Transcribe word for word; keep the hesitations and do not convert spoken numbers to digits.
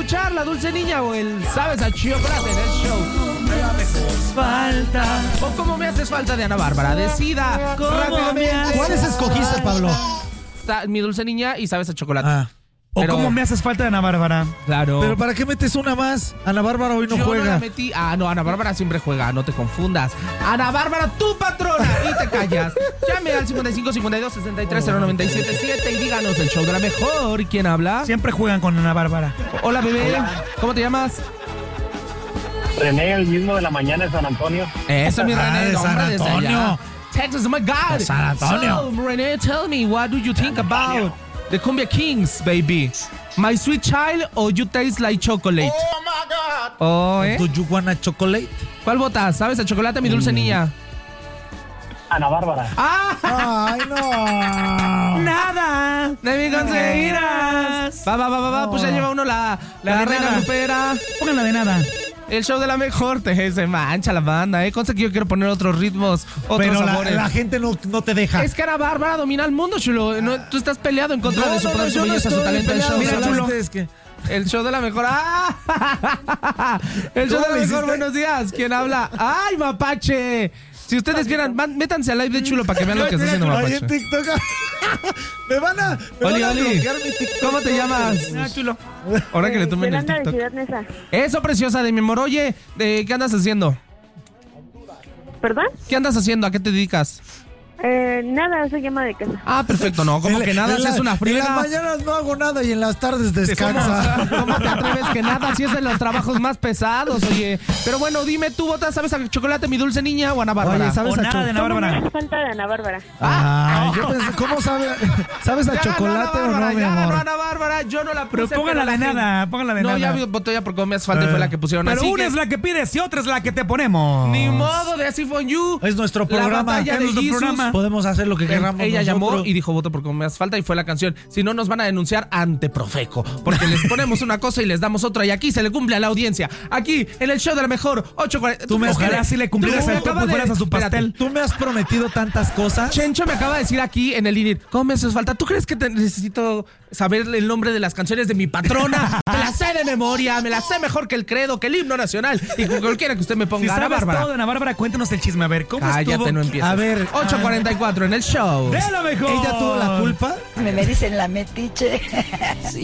escuchar la Dulce Niña o el Sabes a Chocolate en el show. Falta. O Cómo me haces falta de Ana Bárbara. Decida rápidamente. ¿Cuáles escogiste, Pablo? Está Mi Dulce Niña y Sabes a Chocolate. Ah. O Pero- Cómo me haces falta de Ana Bárbara. Claro. ¿Pero para qué metes una más? Ana Bárbara hoy no Yo juega. no la metí. Ah, no, Ana Bárbara siempre juega, no te confundas. Ana Bárbara, tu patrona, y te callas. Llame al cincuenta y cinco, cincuenta y dos, sesenta y tres, cero noventa y siete siete y díganos el show de la mejor. ¿Quién habla? Siempre juegan con Ana Bárbara. Hola, bebé. ¿Cómo te llamas? René, el mismo de la mañana de San Antonio. Eso, mi Ah, René. de no, San hombre, desde Antonio. allá. Texas, oh my God. De San Antonio. So, René, tell me, what do you think about the Cumbia Kings, baby? My sweet child or you taste like chocolate? Oh, my God. Oh, ¿eh? ¿Do you wanna chocolate? ¿Cuál votas? ¿Sabes a chocolate, mi dulce niña? Ana Bárbara. ¡Ah! ¡Ay, no! ¡Nada! ¡De mi conseguirás! Va, va, va, va, va, pues ya lleva uno la, la, La de reina nada. grupera. Pónganla de nada. El show de la mejor, te se mancha la banda, ¿eh? Conste que yo quiero poner otros ritmos, otros Pero la, sabores. la gente no, no te deja. Es que Ana Bárbara domina el mundo, chulo. No, tú estás peleado en contra No, de su no, poder, no, su yo no belleza, su estoy talento. El peleado, show, solamente chulo. es que- El show de la mejor. ¡Ah! El show de ¿Cómo la le mejor, hiciste? buenos días. ¿Quién habla? ¡Ay, mapache! Si ustedes vieran, man- métanse al live de Chulo para que vean lo que está haciendo Ahí en mapache. TikTok. me van a, me Oli, van a Oli. bloquear mi TikTok. ¿Cómo te llamas? Ah, chulo. Ahora que le tomen el Yolanda de TikTok. Ciudad Neza. Eso, preciosa de mi amor. Oye, ¿de ¿qué andas haciendo? ¿Perdón? ¿Qué andas haciendo? ¿A qué te dedicas? Eh, nada, soy llama de casa. Ah, perfecto, no, como En que la- nada, en si la- es una En las friega. mañanas no hago nada y en las tardes descansa. ¿Cómo te atreves que nada? Si es de los trabajos más pesados, oye. Pero bueno, dime, ¿tú votas, sabes a chocolate, mi dulce niña o Ana Bárbara? Oye, ¿sabes O a nada de cho- Ana ¿Cómo me Bárbara. hace falta de Ana Bárbara? Ay, yo pensé, ¿cómo sabe? ¿Sabes a Ya ganó chocolate Ana o no, Bárbara, mi ya ganó amor? Ana Bárbara, yo no la puse. Pero pónganla la de gente- nada, pónganla de No, nada. ya voté ya por cómo me hace falta y fue la que pusieron. Pero así una que- es la que pides y otra es la que te ponemos. Ni modo de así for you. Es nuestro La programa. batalla Es de nuestro Jesus. programa. Podemos hacer lo que queramos. Ella llamó nosotros. y dijo voto por cómo me hace falta y fue la canción. Si no nos van a denunciar ante Profeco, porque les ponemos una cosa y les damos otra y aquí se le cumple a la audiencia. Aquí en el show de la mejor ocho cuarenta. Tú me- Ojalá si le cumplieras Tú me el topo acabas y de- fueras a su espérate. pastel. Tú me has prometido tantas cosas. Chencho me acaba de decir aquí en el INIR, ¿cómo me hace falta? ¿Tú crees que te necesito saber el nombre de las canciones de mi patrona? Me las sé de memoria, me las sé mejor que el credo, que el himno nacional y con cualquiera que usted me Si ponga. Ana sabes Bárbara. todo de Ana Bárbara, cuéntanos el chisme. A ver, ¿cómo Cállate, estuvo? no empieces. A ver, ocho cuarenta y cuatro en el show. ¡De la mejor! ¿Ella tuvo la culpa? Me, me dicen la metiche.